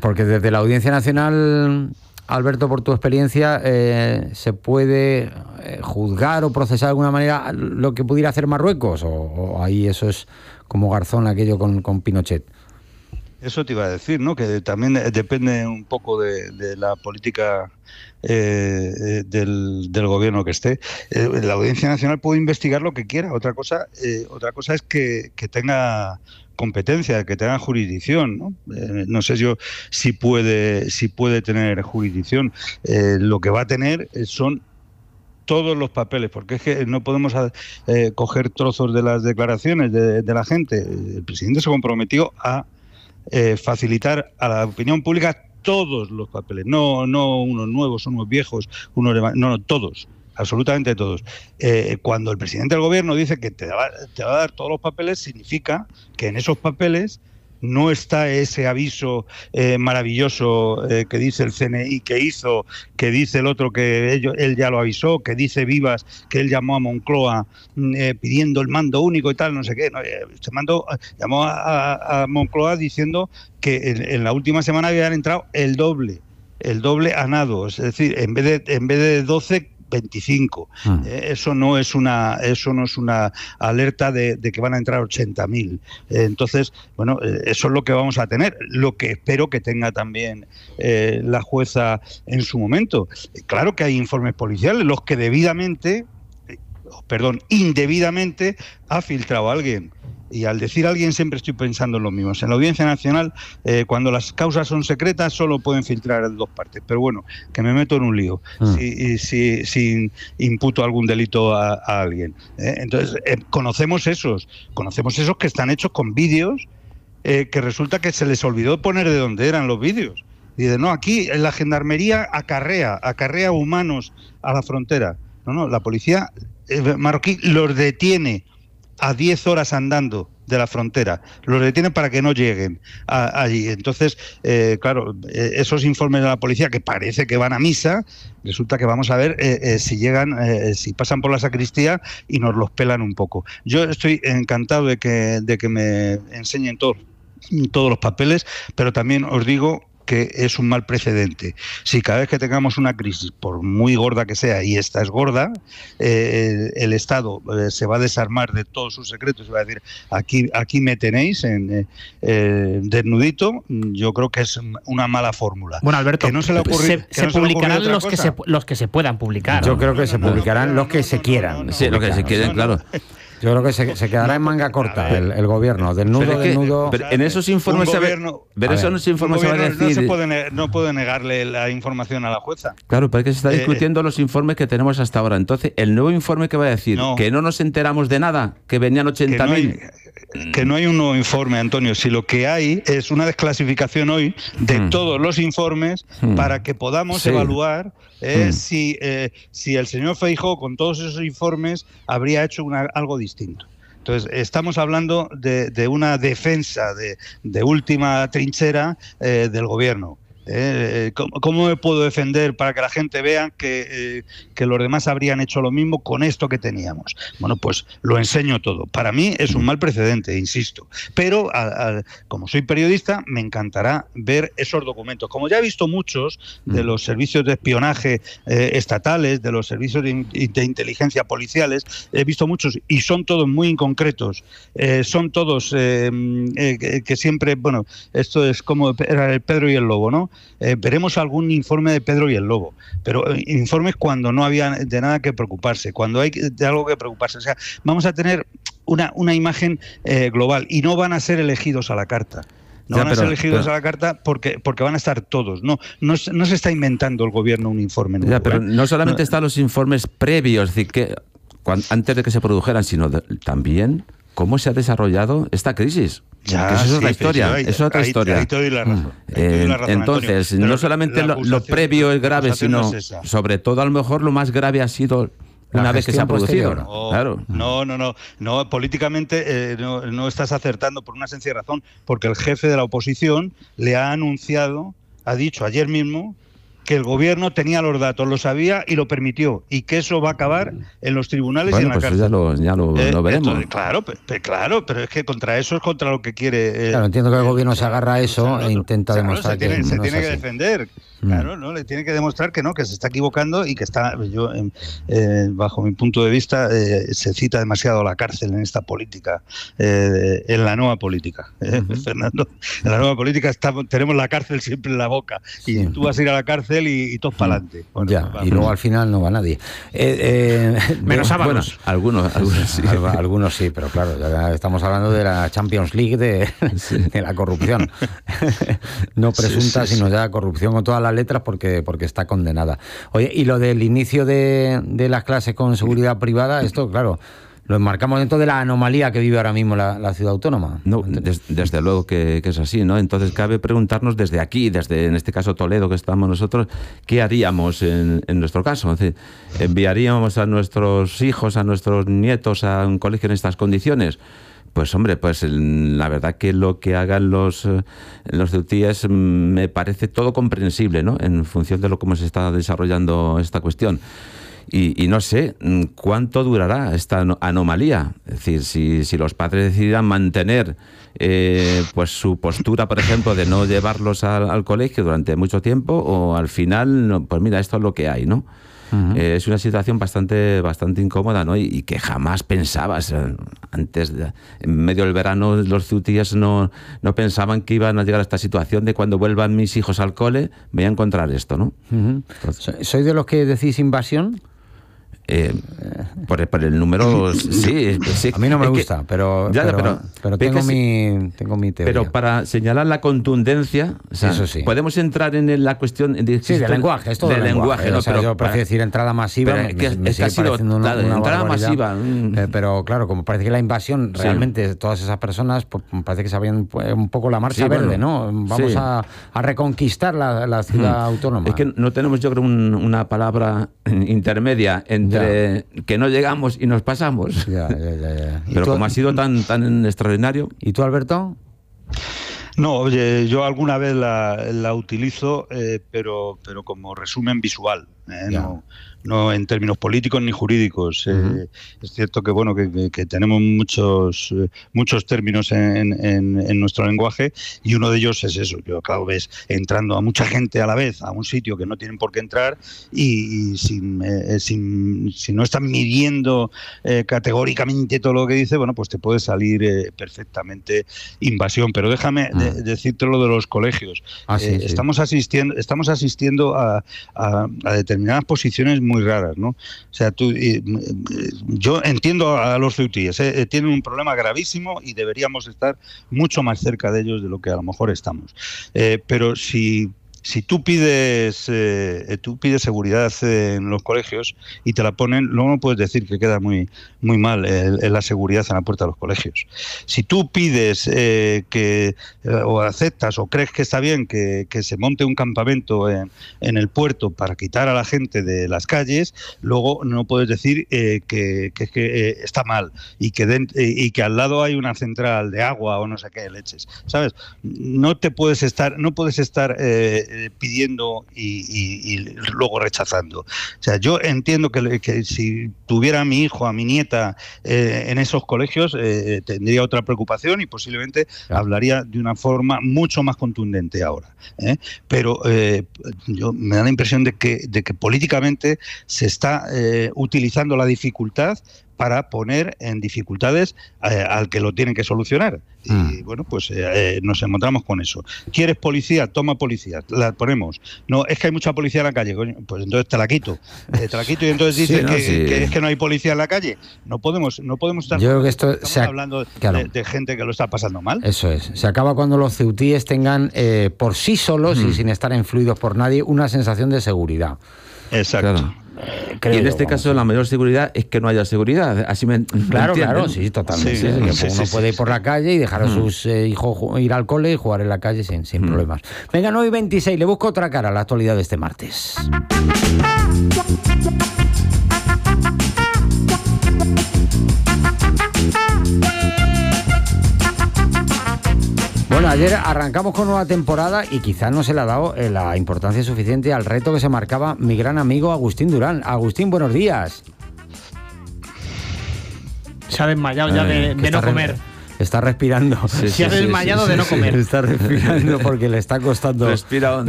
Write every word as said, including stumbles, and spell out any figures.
Porque desde la Audiencia Nacional, Alberto, por tu experiencia, eh, ¿se puede eh, juzgar o procesar de alguna manera lo que pudiera hacer Marruecos? ¿O, o ahí eso es como Garzón aquello con, con Pinochet? Eso te iba a decir, ¿no? Que también depende un poco de, de la política eh, del, del gobierno que esté. Eh, la Audiencia Nacional puede investigar lo que quiera. Otra cosa, eh, otra cosa es que, que tenga competencia, que tenga jurisdicción, ¿no? Eh, no sé yo si puede, si puede tener jurisdicción. Eh, lo que va a tener son todos los papeles, porque es que no podemos eh, coger trozos de las declaraciones de, de la gente. El presidente se comprometió a Eh, facilitar a la opinión pública todos los papeles, no no unos nuevos, unos viejos, unos no, no, todos, absolutamente todos. Eh, cuando el presidente del gobierno dice que te va, te va a dar todos los papeles, significa que en esos papeles no está ese aviso eh, maravilloso eh, que dice el C N I que hizo, que dice el otro que ellos, él ya lo avisó, que dice Vivas que él llamó a Moncloa eh, pidiendo el mando único y tal, no sé qué. No, eh, se mandó, llamó a, a Moncloa diciendo que en, en la última semana habían entrado el doble, el doble a nado, es decir, en vez de, en vez de doce, veinticinco. Ah. Eh, eso no es una eso no es una alerta de, de que van a entrar ochenta mil. Eh, entonces, bueno, eh, eso es lo que vamos a tener. Lo que espero que tenga también eh, la jueza en su momento. Eh, claro que hay informes policiales, los que debidamente, eh, perdón, indebidamente ha filtrado a alguien. Y al decir alguien siempre estoy pensando en lo mismo. En la Audiencia Nacional, eh, cuando las causas son secretas, solo pueden filtrar en dos partes. Pero bueno, que me meto en un lío mm. si, si, si imputo algún delito a, a alguien. ¿eh? Entonces, eh, conocemos esos, conocemos esos que están hechos con vídeos eh, que resulta que se les olvidó poner de dónde eran los vídeos. Y de, no, aquí la gendarmería acarrea, acarrea humanos a la frontera. No, no, la policía eh, marroquí los detiene a diez horas andando de la frontera, los detienen para que no lleguen a, allí. Entonces, eh, claro, eh, esos informes de la policía que parece que van a misa, resulta que vamos a ver eh, eh, si llegan, eh, si pasan por la sacristía y nos los pelan un poco. Yo estoy encantado de que, de que me enseñen todo, todos los papeles, pero también os digo que es un mal precedente. Si cada vez que tengamos una crisis, por muy gorda que sea, y esta es gorda, eh, el Estado eh, se va a desarmar de todos sus secretos y va a decir, aquí, aquí me tenéis en, eh, desnudito. Yo creo que es una mala fórmula. Bueno, Alberto, que no se, le ocurri, se, que se no publicarán se los que, se, los que se puedan publicar. Yo creo que se publicarán los que se quieran. Sí, los que se quieran, claro. Yo creo que se, se quedará en manga corta el, el gobierno, desnudo, pero es que, desnudo. Pero en esos informes se ve, pero eso esos informes se va a decir. No se puede, ne no puede negarle la información a la jueza. Claro, pero es que se está discutiendo eh, los informes que tenemos hasta ahora. Entonces, el nuevo informe que va a decir no, que no nos enteramos de nada, que venían ochenta mil. Que, que no hay un nuevo informe, Antonio. Si lo que hay es una desclasificación hoy de hmm. todos los informes hmm. para que podamos sí. evaluar eh, hmm. si, eh, si el señor Feijóo con todos esos informes habría hecho una, algo distinto. Entonces, estamos hablando de, de una defensa de, de última trinchera eh, del gobierno. Eh, ¿cómo, ¿Cómo me puedo defender para que la gente vea que, eh, que los demás habrían hecho lo mismo con esto que teníamos? Bueno, pues lo enseño todo. Para mí es un mal precedente, insisto. Pero, a, a, como soy periodista, me encantará ver esos documentos. Como ya he visto muchos de los servicios de espionaje eh, estatales, de los servicios de, de inteligencia policiales, he visto muchos y son todos muy inconcretos. Eh, son todos eh, eh, que siempre, bueno, esto es como era el Pedro y el Lobo, ¿no? Eh, veremos algún informe de Pedro y el Lobo, pero eh, informes cuando no había de nada que preocuparse, cuando hay de algo que preocuparse. O sea, vamos a tener una, una imagen eh, global y no van a ser elegidos a la carta. No ya, van a pero, ser elegidos pero, a la carta porque, porque van a estar todos. No, no, no se está inventando el gobierno un informe nuevo. Ya, pero ¿eh? no solamente no, están los informes previos, es decir, que cuando, antes de que se produjeran, sino de, también cómo se ha desarrollado esta crisis. Ya, eso es sí, otra historia, ahí, es otra ahí, historia. Ahí te doy la razón. Eh, la razón, entonces, Antonio, no solamente lo, lo previo es grave, sino no es sobre todo a lo mejor lo más grave ha sido una la vez que se ha producido. No, claro. no, no, no, no, políticamente eh, no, no estás acertando por una sencilla razón, porque el jefe de la oposición le ha anunciado, ha dicho ayer mismo que el gobierno tenía los datos, lo sabía y lo permitió, y que eso va a acabar en los tribunales bueno, y en la pues cárcel. Ya lo, ya lo, eh, lo veremos. Esto, claro, pe, pe, claro, pero es que contra eso es contra lo que quiere. Eh, claro, entiendo que el gobierno se agarra a eso e intenta claro, demostrar se tiene, que se no tiene es que así. defender. Claro, ¿no? Le tiene que demostrar que no, que se está equivocando y que está, yo, eh, bajo mi punto de vista, eh, se cita demasiado la cárcel en esta política, eh, en la nueva política, eh, uh-huh. Fernando. En la nueva política está, tenemos la cárcel siempre en la boca y sí. Tú vas a ir a la cárcel y, y todos para adelante. Bueno, ya, pues y luego al final no va nadie. Eh, eh, Menos sábados. Bueno, algunos, algunos sí. Algunos sí, pero claro, ya estamos hablando de la Champions League de, sí. de la corrupción. No presunta, sí, sí, sino ya corrupción con todas las letras porque, porque está condenada. Oye, y lo del inicio de, de las clases con seguridad privada, esto, claro, lo enmarcamos dentro de la anomalía que vive ahora mismo la, la ciudad autónoma. No, des, desde luego que, que es así, ¿no? Entonces cabe preguntarnos desde aquí, desde en este caso Toledo, que estamos nosotros, ¿qué haríamos en, en nuestro caso? Es decir, ¿enviaríamos a nuestros hijos, a nuestros nietos a un colegio en estas condiciones? Pues hombre, pues la verdad que lo que hagan los, los ceutíes me parece todo comprensible, ¿no? En función de lo cómo se está desarrollando esta cuestión. Y, y no sé cuánto durará esta anomalía. Es decir, si, si los padres decidan mantener eh, pues su postura, por ejemplo, de no llevarlos al, al colegio durante mucho tiempo, o al final, no, pues mira, esto es lo que hay, ¿no? Uh-huh. Eh, es una situación bastante bastante incómoda, ¿no? Y, y que jamás pensabas, eh, antes, de, en medio del verano, los ceutíes no, no pensaban que iban a llegar a esta situación de cuando vuelvan mis hijos al cole, me voy a encontrar esto, ¿no? Uh-huh. Entonces, ¿soy de los que decís invasión? Eh, por, por el número, sí, sí. A mí no me gusta, que, pero, ya, pero, pero, pero tengo, que, mi, tengo mi teoría. Pero para señalar la contundencia, o sea, eso sí. Podemos entrar en la cuestión de, sí, del lenguaje, es todo del lenguaje, lenguaje, ¿no? O sea, pero yo prefiero decir entrada masiva, pero me, que, me es sigue que sido, pareciendo una, una entrada masiva. Eh, pero claro, como parece que la invasión sí. realmente todas esas personas, pues, parece que se habían pues, un poco la marcha sí, verde, bueno, ¿no? Vamos sí. a, a reconquistar la, la ciudad hmm. autónoma. Es que no tenemos, yo creo, un, una palabra intermedia entre ya. que no llegamos y nos pasamos. Ya, ya, ya, ya. Pero como ha sido tan, tan extraordinario. ¿Y tú, Alberto? No, oye, yo alguna vez la, la utilizo, eh, pero, pero como resumen visual, eh, no, no en términos políticos ni jurídicos. Uh-huh. Eh, es cierto que bueno que, que, que tenemos muchos eh, muchos términos en, en, en nuestro lenguaje y uno de ellos es eso. Yo claro ves entrando a mucha gente a la vez a un sitio que no tienen por qué entrar y, y sin, eh, sin si no están midiendo eh, categóricamente todo lo que dice, bueno pues te puede salir eh, perfectamente invasión. Pero déjame uh-huh. de, decirte lo de los colegios. Ah, sí, eh, sí. Estamos asistiendo estamos asistiendo a, a, a determinadas posiciones muy raras, ¿no? O sea, tú, eh, yo entiendo a los ceutíes, eh, tienen un problema gravísimo y deberíamos estar mucho más cerca de ellos de lo que a lo mejor estamos. Eh, pero si Si tú pides eh, tú pides seguridad en los colegios y te la ponen, luego no puedes decir que queda muy muy mal eh, la seguridad en la puerta de los colegios. Si tú pides eh, que eh, o aceptas o crees que está bien que, que se monte un campamento en, en el puerto para quitar a la gente de las calles, luego no puedes decir eh, que, que, que eh, está mal y que, de, eh, y que al lado hay una central de agua o no sé qué leches, ¿sabes? No te puedes estar, no puedes estar eh, pidiendo y, y, y luego rechazando. O sea, yo entiendo que, que si tuviera a mi hijo, a mi nieta eh, en esos colegios, eh, tendría otra preocupación y posiblemente claro. hablaría de una forma mucho más contundente ahora. ¿eh? Pero eh, yo me da la impresión de que, de que políticamente se está eh, utilizando la dificultad para poner en dificultades eh, al que lo tienen que solucionar. Y mm. bueno, pues eh, eh, nos encontramos con eso. ¿Quieres policía? Toma policía. La ponemos. No, es que hay mucha policía en la calle. Coño, pues entonces te la quito. Eh, te la quito y entonces dices sí, no, que, sí. que es que no hay policía en la calle. No podemos, no podemos estar Yo creo que esto estamos se ha... hablando claro. de, de gente que lo está pasando mal. Eso es. Se acaba cuando los ceutíes tengan eh, por sí solos mm. y sin estar influidos por nadie una sensación de seguridad. Exacto. Claro. Creo y en yo, este caso la mayor seguridad es que no haya seguridad. Así me Claro, ¿me claro, sí, totalmente. Sí, sí, sí, uno sí, puede ir por la calle y dejar a sus eh, hijos ir al cole y jugar en la calle sin, sin mm. problemas. Venga, nueve y veintiséis, le busco otra cara a la actualidad de este martes. Bueno, ayer arrancamos con nueva temporada y quizás no se le ha dado la importancia suficiente al reto que se marcaba mi gran amigo Agustín Durán. Agustín, buenos días. Se ha desmayado ya de, de no comer. Está respirando. Sí, se ha desmayado sí, sí, de no comer. Está respirando porque le está costando. Respira